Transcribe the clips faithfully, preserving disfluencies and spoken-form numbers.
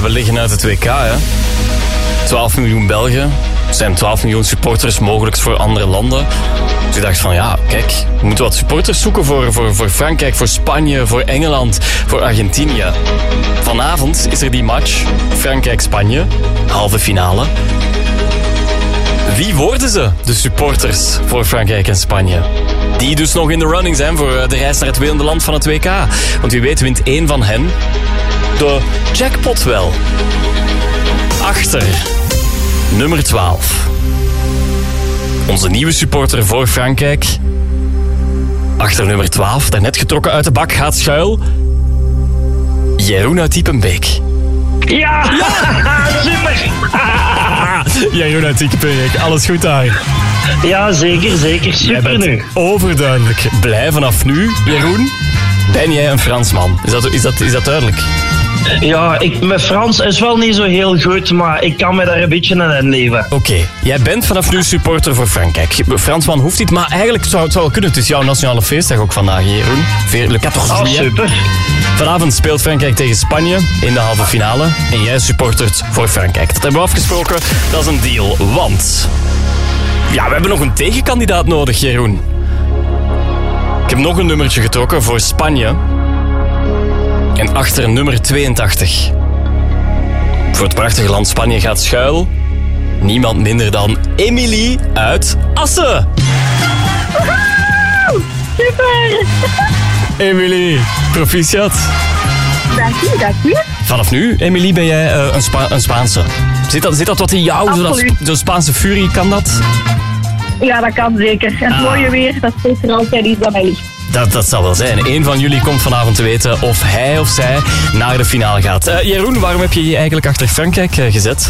we liggen uit het W K, hè. twaalf miljoen Belgen. Er zijn twaalf miljoen supporters, mogelijk voor andere landen. Dus ik dacht van, ja, kijk, we moeten wat supporters zoeken voor, voor, voor Frankrijk, voor Spanje, voor Engeland, voor Argentinië. Vanavond is er die match, Frankrijk-Spanje, halve finale. Wie worden ze, de supporters voor Frankrijk en Spanje? Die dus nog in de running zijn voor de reis naar het winnende land van het W K. Want wie weet wint één van hen de jackpot wel. Achter nummer twaalf. Onze nieuwe supporter voor Frankrijk. Achter nummer twaalf, daarnet getrokken uit de bak, gaat schuil. Jeroen uit Diepenbeek. Ja! Ja! Super! Jeroen uit Diepenbeek, alles goed daar? Ja, zeker, zeker. Super nu. Overduidelijk blij vanaf nu, Jeroen. Ben jij een Fransman? Is dat, is dat, is dat duidelijk? Ja, ik, mijn Frans is wel niet zo heel goed, maar ik kan me daar een beetje in inleven. Oké, okay. Jij bent vanaf nu supporter voor Frankrijk. Fransman hoeft niet, maar eigenlijk zou het wel kunnen. Het is jouw nationale feestdag ook vandaag, Jeroen. Le quatorze juillet. Oh, super. Vanavond speelt Frankrijk tegen Spanje in de halve finale. En jij supportert voor Frankrijk. Dat hebben we afgesproken. Dat is een deal, want... Ja, we hebben nog een tegenkandidaat nodig, Jeroen. Ik heb nog een nummertje getrokken voor Spanje. En achter nummer tweeëntachtig. Voor het prachtige land Spanje gaat schuil. Niemand minder dan Emilie uit Assen. Woehoe! Super! Emilie, proficiat. Dank u, dank u. Vanaf nu, Emilie, ben jij uh, een, Spa- een Spaanse. Zit dat, zit dat wat in jou? Zo'n zo Spaanse furie, kan dat? Ja, dat kan zeker. En het ah. mooie weer, dat is zeker altijd iets dat mij ligt. Dat, dat zal wel zijn. Eén van jullie komt vanavond te weten of hij of zij naar de finale gaat. Uh, Jeroen, waarom heb je je eigenlijk achter Frankrijk uh, gezet?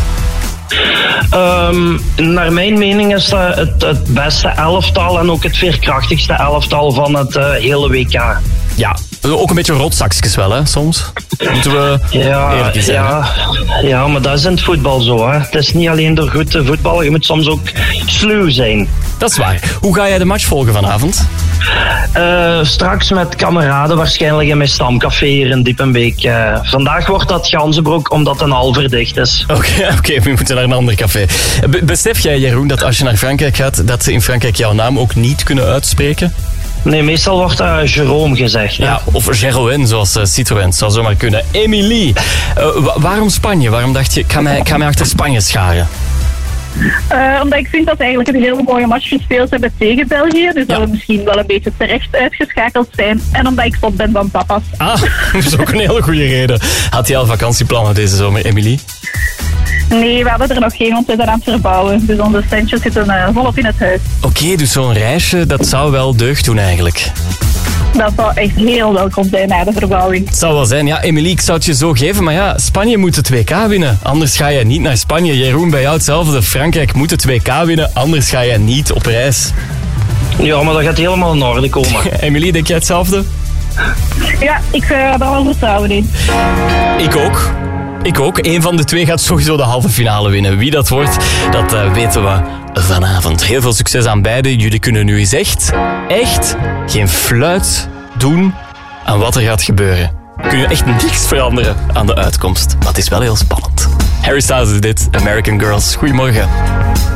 Um, naar mijn mening is dat het, het beste elftal en ook het veerkrachtigste elftal van het uh, hele W K. Ja, ook een beetje rotzakjes wel, hè, soms. Moeten we ja, eerlijk zijn. Ja, ja, maar dat is in het voetbal zo, hè. Het is niet alleen door goed te voetballen, je moet soms ook sluw zijn. Dat is waar. Hoe ga jij de match volgen vanavond? Uh, straks met kameraden, waarschijnlijk in mijn stamcafé hier in Diepenbeek. Uh, vandaag wordt dat Ganzenbroek, omdat een halver dicht is. Oké, okay, okay, we moeten naar een ander café. Be- besef jij, Jeroen, dat als je naar Frankrijk gaat, dat ze in Frankrijk jouw naam ook niet kunnen uitspreken? Nee, meestal wordt dat uh, Jérôme gezegd. Ja, of Jeroen, zoals uh, Citroën. Dat zou zomaar kunnen. Emilie, uh, wa- waarom Spanje? Waarom dacht je, ik ga mij, ik ga mij achter Spanje scharen? Uh, omdat ik vind dat ze eigenlijk een hele mooie match gespeeld hebben tegen België. Dus ja. dat we misschien wel een beetje terecht uitgeschakeld zijn. En omdat ik zot ben van papa's. Ah, dat is ook een hele goede reden. Had je al vakantieplannen deze zomer, Emilie? Nee, we hadden er nog geen, want we zijn aan het verbouwen. Dus onze centjes zitten uh, volop in het huis. Oké, okay, dus zo'n reisje, dat zou wel deugd doen eigenlijk. Dat zou echt heel welkom zijn na de verbouwing. Het zou wel zijn. Ja, Emilie, ik zou het je zo geven. Maar ja, Spanje moet het W K winnen. Anders ga je niet naar Spanje. Jeroen, bij jou hetzelfde. Frankrijk moet het W K winnen. Anders ga je niet op reis. Ja, maar dat gaat helemaal in orde komen. Emilie, denk jij hetzelfde? Ja, ik uh, heb er wel vertrouwen in. Ik ook. Ik ook. Eén van de twee gaat sowieso de halve finale winnen. Wie dat wordt, dat uh, weten we vanavond. Heel veel succes aan beiden. Jullie kunnen nu eens echt, echt geen fluit doen aan wat er gaat gebeuren. Kun je echt niks veranderen aan de uitkomst. Maar het is wel heel spannend. Harry Styles is dit, American Girls. Goedemorgen.